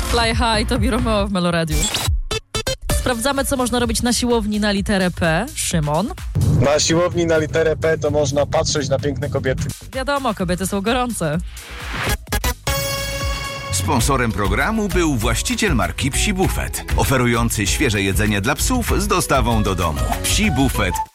Fly High to Romeo w Meloradiu. Sprawdzamy, co można robić na siłowni na literę P. Szymon. Na siłowni na literę P to można patrzeć na piękne kobiety. Wiadomo, kobiety są gorące. Sponsorem programu był właściciel marki Psi Buffet, oferujący świeże jedzenie dla psów z dostawą do domu. Psi Buffet